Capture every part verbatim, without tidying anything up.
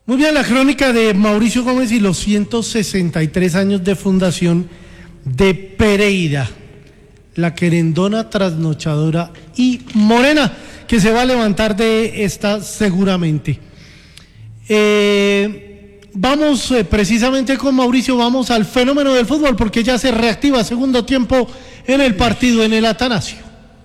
Muy bien, la crónica de Mauricio Gómez y los ciento sesenta y tres años de fundación de Pereira, la querendona, trasnochadora y morena, que se va a levantar de esta seguramente. Eh, vamos eh, precisamente con Mauricio, vamos al fenómeno del fútbol, porque ya se reactiva segundo tiempo en el partido en el Atanasio.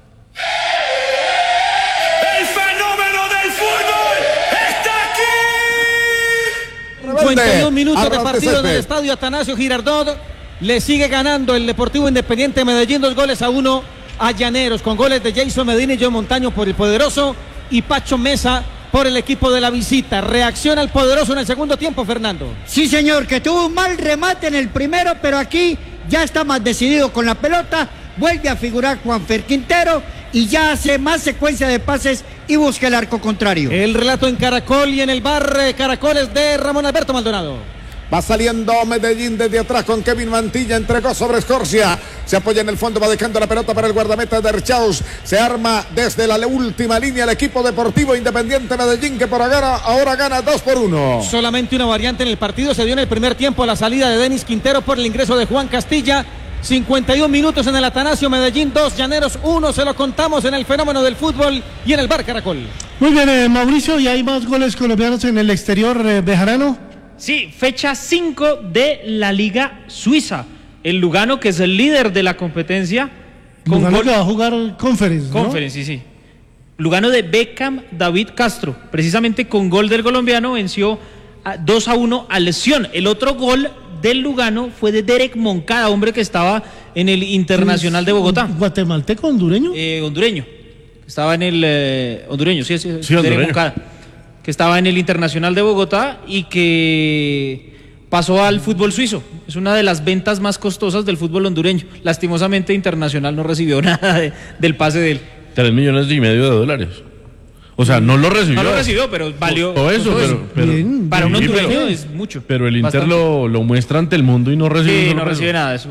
cincuenta y un minutos de partido en el estadio Atanasio Girardot. Le sigue ganando el Deportivo Independiente Medellín dos goles a uno a Llaneros, con goles de Jason Medina y John Montaño por el Poderoso y Pacho Mesa por el equipo de la visita. Reacciona el Poderoso en el segundo tiempo, Fernando. Sí, señor, que tuvo un mal remate en el primero, pero aquí ya está más decidido con la pelota. Vuelve a figurar Juanfer Quintero y ya hace más secuencia de pases y busca el arco contrario. El relato en Caracol y en el bar eh, Caracoles de Ramón Alberto Maldonado. Va saliendo Medellín desde atrás con Kevin Mantilla, entregó sobre Escorcia, se apoya en el fondo, va dejando la pelota para el guardameta de Erchaus, se arma desde la última línea el equipo Deportivo Independiente Medellín, que por ahora, ahora gana dos por uno. Solamente una variante en el partido se dio en el primer tiempo, a la salida de Denis Quintero por el ingreso de Juan Castilla. cincuenta y un minutos en el Atanasio, Medellín dos, Llaneros uno, se lo contamos en el fenómeno del fútbol y en el bar Caracol. Muy bien, eh, Mauricio, ¿y hay más goles colombianos en el exterior, eh, Bejarano? Sí, fecha cinco de la Liga Suiza. El Lugano, que es el líder de la competencia. Con Lugano gol... que va a jugar Conference, ¿no? Conference, sí, sí. Lugano de Beckham David Castro. Precisamente con gol del colombiano venció a dos a uno a Lesión. El otro gol del Lugano fue de Derek Moncada, hombre que estaba en el Internacional de Bogotá. ¿Guatemalteco, hondureño? Eh, hondureño. Estaba en el... Eh, hondureño, sí, sí, sí Derek hondureño. Moncada. Que estaba en el Internacional de Bogotá y que pasó al fútbol suizo. Es una de las ventas más costosas del fútbol hondureño. Lastimosamente Internacional no recibió nada de, del pase de él. Tres millones y medio de dólares. O sea, no lo recibió. No lo recibió, pero valió. Todo eso, pero, eso. pero Bien, para un sí, hondureño pero, es mucho. Pero el Inter bastante. lo, lo muestra ante el mundo y no recibe. Sí, no recibe nada. Eso,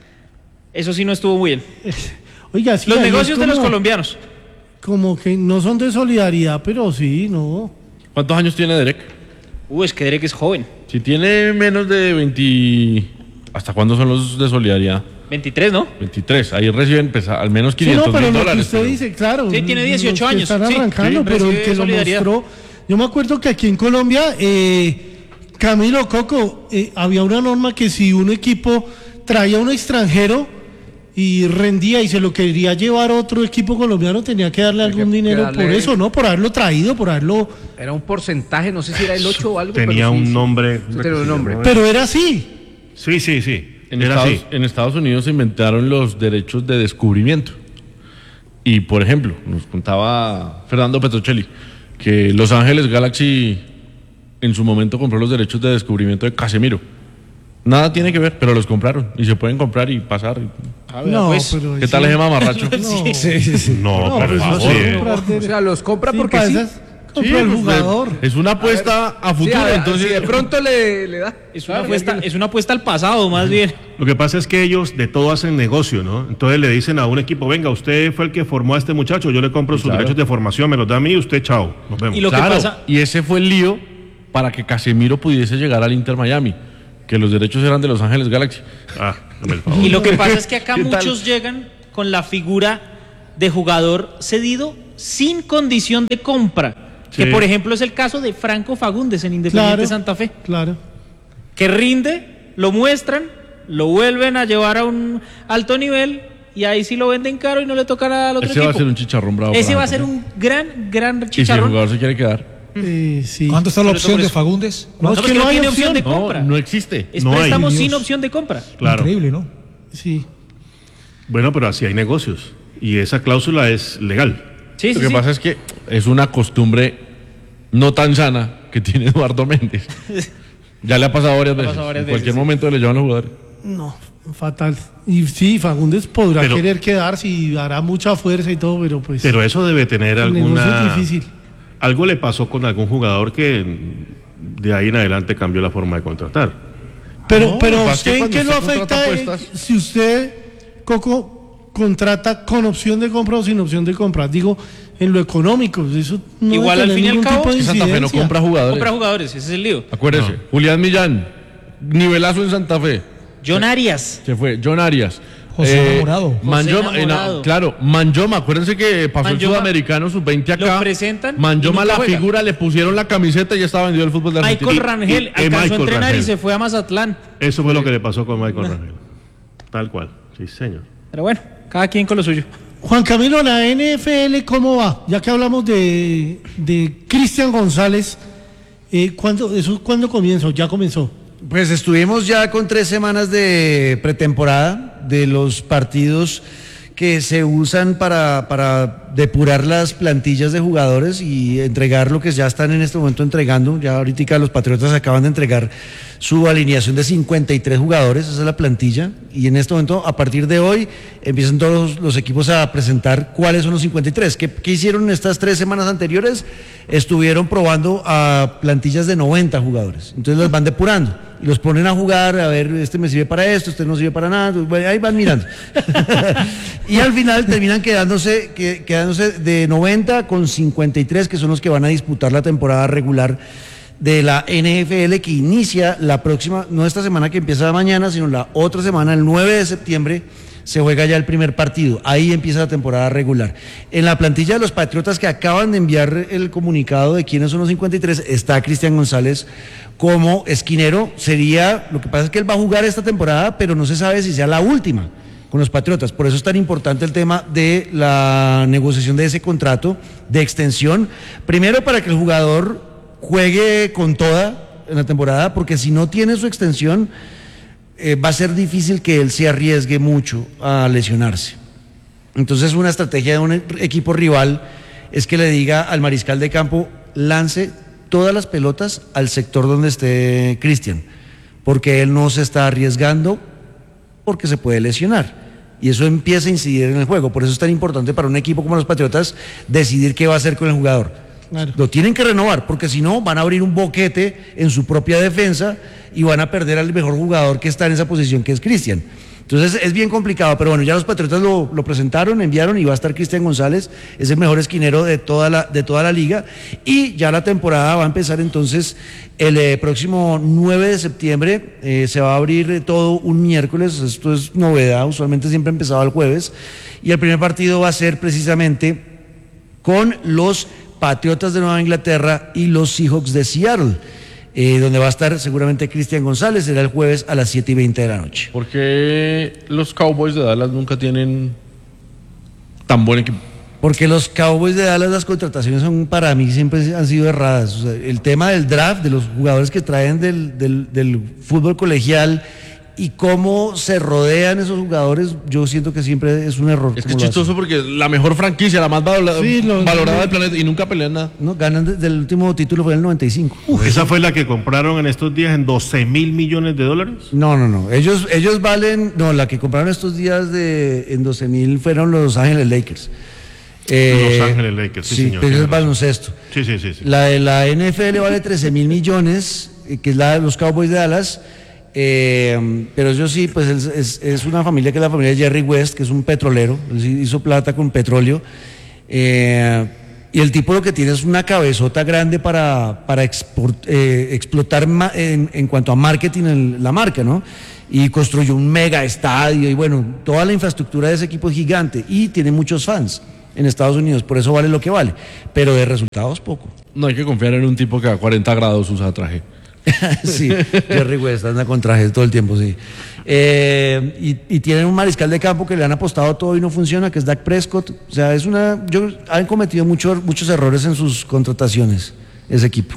eso sí no estuvo muy bien. Oiga, sí, los ahí negocios como, de los colombianos. Como que no son de solidaridad, pero sí, no. ¿Cuántos años tiene Derek? Uh, es que Derek es joven. Si tiene menos de veinte... ¿Hasta cuándo son los de solidaridad? veintitrés, ¿no? veintitrés. Ahí reciben pues, al menos Sí, quinientos no, pero mil lo que dólares. usted pero... dice, claro. Sí, tiene dieciocho los que años, están sí, arrancando, sí, pero el recibe que lo solidaridad. mostró. Yo me acuerdo que aquí en Colombia, eh, Camilo Coco, eh, había una norma que si un equipo traía a un extranjero y rendía y se lo quería llevar a otro equipo colombiano, tenía que darle algún que, dinero que darle... por eso, ¿no? Por haberlo traído, por haberlo... Era un porcentaje, no sé si era el ocho o algo. Tenía pero sí, un sí. nombre. Sí, tenía un nombre. Pero era así. Sí, sí, sí. En Era Estados, así. en Estados Unidos se inventaron los derechos de descubrimiento. Y, por ejemplo, nos contaba Fernando Petrocelli que Los Ángeles Galaxy en su momento compró los derechos de descubrimiento de Casemiro. Nada tiene que ver, pero los compraron y se pueden comprar y pasar. A ver, No, pues, pero ¿Qué tal ese mamarracho? No, Sí, sí, sí. No, No, pero pues eso eso sí. es comprar de- O sea, los compra Sí, porque para sí. esas compró el pues, jugador. Es una apuesta a, futuro. Sí, a ver, entonces, si de pronto le, le da. es una apuesta, es una apuesta al pasado, más bien. Lo que pasa es que ellos de todo hacen negocio, ¿no? Entonces le dicen a un equipo, venga, usted fue el que formó a este muchacho, yo le compro sus Claro. derechos de formación, me los da a mí y usted, chao, nos vemos. Y lo claro, que pasa- y ese fue el lío para que Casemiro pudiese llegar al Inter Miami, que los derechos eran de Los Ángeles Galaxy. Ah, dame el favor. Y lo que pasa es que acá ¿Qué tal? muchos llegan con la figura de jugador cedido sin condición de compra. Sí. Que por ejemplo es el caso de Franco Fagundes en Independiente Claro, Santa Fe. claro. Que rinde, lo muestran, lo vuelven a llevar a un alto nivel y ahí sí lo venden caro y no le toca nada al otro Ese equipo. va a ser un chicharrón bravo. Ese para va a ser nosotros. un gran, gran Y si el chicharrón. jugador se quiere quedar. Eh, sí. ¿Cuánto está la Sobre todo opción por de eso. Fagundes? No, No, es es que que no no hay tiene opción de No, compra. no existe. Es No hay. préstamo sin Dios. opción de compra. Claro. Increíble, ¿no? Sí. Bueno, pero así hay negocios y esa cláusula es legal. Sí, Lo sí, que sí. pasa es que es una costumbre no tan sana que tiene Eduardo Méndez. Ya le ha pasado varias Le ha veces. pasado varias en cualquier veces, sí. momento le llevan los jugadores. No, fatal. Y sí, Fagundes podrá Pero- querer quedarse y hará mucha fuerza y todo, pero pues Pero eso debe tener el negocio alguna... es difícil. Algo le pasó con algún jugador que de ahí en adelante cambió la forma de contratar. Pero, No, pero lo que pasa es que ¿usted en cuando qué lo usted contrata afecta eh, apuestas- si usted, Coco, contrata con opción de compra o sin opción de compra. Digo, en lo económico, eso no Igual debe al tener fin y al ningún cabo, tipo de Es que Santa Fe no incidencia. compra jugadores. Compra jugadores, ese es el lío. Acuérdese, No. Julián Millán, nivelazo en Santa Fe. John Arias. Se fue, John Arias. José Enamorado. Manjoma, José Enamorado. eh, no, claro, Manjoma, acuérdense que pasó el Manjoma, sudamericano sub veinte acá. lo presentan Manjoma y nunca la juega. figura, le pusieron la camiseta y ya estaba vendido el fútbol de Argentina. Michael Rangel y- y alcanzó Michael a entrenar Rangel. y se fue a Mazatlán. Eso fue lo que le pasó con Michael Rangel. Tal cual. Sí, señor. Pero bueno, cada quien con lo suyo. Juan Camilo, la N F L, ¿cómo va? Ya que hablamos de, de Cristian González, eh, ¿cuándo, ¿eso cuándo comienza? ¿Ya comenzó? Pues estuvimos ya con tres semanas de pretemporada de los partidos que se usan para, para depurar las plantillas de jugadores y entregar lo que ya están en este momento entregando. Ya ahorita los Patriotas acaban de entregar su alineación de cincuenta y tres jugadores, esa es la plantilla, y en este momento, a partir de hoy, empiezan todos los equipos a presentar cuáles son los cincuenta y tres. ¿Qué, qué hicieron en estas tres semanas anteriores? Estuvieron probando a plantillas de noventa jugadores, entonces las van depurando y los ponen a jugar, a ver, este me sirve para esto, este no sirve para nada, bueno, ahí van mirando. Y al final terminan quedándose, que, quedándose de noventa con cincuenta y tres, que son los que van a disputar la temporada regular de la N F L, que inicia la próxima, no esta semana que empieza mañana, sino la otra semana, el nueve de septiembre, se juega ya el primer partido. Ahí empieza la temporada regular. En la plantilla de los Patriotas que acaban de enviar el comunicado de quiénes son los cincuenta y tres, está Cristian González como esquinero. Sería, lo que pasa es que él va a jugar esta temporada, pero no se sabe si sea la última con los Patriotas. Por eso es tan importante el tema de la negociación de ese contrato de extensión. Primero, para que el jugador juegue con toda en la temporada, porque si no tiene su extensión, eh, va a ser difícil que él se arriesgue mucho a lesionarse. Entonces, una estrategia de un equipo rival es que le diga al mariscal de campo, lance todas las pelotas al sector donde esté Cristian, porque él no se está arriesgando porque se puede lesionar. Y eso empieza a incidir en el juego. Por eso es tan importante para un equipo como los Patriotas decidir qué va a hacer con el jugador. Claro. Lo tienen que renovar, porque si no van a abrir un boquete en su propia defensa y van a perder al mejor jugador que está en esa posición, que es Cristian. Entonces es bien complicado, pero bueno, ya los Patriotas lo, lo presentaron, enviaron y va a estar Cristian González, es el mejor esquinero de toda la, de toda la liga, y ya la temporada va a empezar entonces el eh, próximo nueve de septiembre, eh, se va a abrir eh, todo un miércoles, esto es novedad, usualmente siempre empezaba el jueves, y el primer partido va a ser precisamente con los Patriotas de Nueva Inglaterra y los Seahawks de Seattle, eh, donde va a estar seguramente Cristian González, será el jueves a las siete y veinte de la noche. ¿Por qué los Cowboys de Dallas nunca tienen tan buen equipo? Porque los Cowboys de Dallas, las contrataciones son, para mí, siempre han sido erradas. O sea, el tema del draft, de los jugadores que traen del, del, del fútbol colegial y cómo se rodean esos jugadores, yo siento que siempre es un error. Es que es como lo chistoso hacen. porque la mejor franquicia, la más valora- Sí, lo- valorada lo- del planeta y nunca pelean nada. No, ganan desde el último título, fue en el noventa y cinco. Esa fue la que compraron en estos días en doce mil millones de dólares. No, no, no. Ellos, ellos valen. No, la que compraron estos días de en doce mil fueron los Los Ángeles Lakers. Eh, Los Ángeles Lakers, sí, sí, señor, pero tiene es razón. baloncesto. Sí, sí, sí. sí. La de la N F L vale trece mil millones, eh, que es la de los Cowboys de Dallas. Eh, pero eso sí, pues es, es- es una familia que es la familia de Jerry West, que es un petrolero, él sí hizo plata con petróleo. Eh, y el tipo lo que tiene es una cabezota grande para, para export- eh, explotar ma- en, en cuanto a marketing en la marca, ¿no? Y construyó un mega estadio y bueno, toda la infraestructura de ese equipo es gigante y tiene muchos fans en Estados Unidos, por eso vale lo que vale, pero de resultados poco. No hay que confiar en un tipo que a cuarenta grados usa traje. Sí, Jerry West anda con trajes todo el tiempo, sí. Eh, y, y tienen un mariscal de campo que le han apostado todo y no funciona, que es Dak Prescott. O sea, es una. Yo, han cometido muchos muchos errores en sus contrataciones, ese equipo.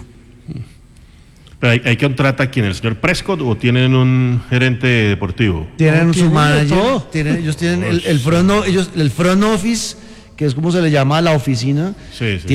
Pero hay, hay que contratar a quién, el señor Prescott o tienen un gerente deportivo. Tienen No, su tienen de manager, todo. tienen, ellos tienen el, el front, o- ellos, el front office, que es como se le llama a la oficina. Sí, sí.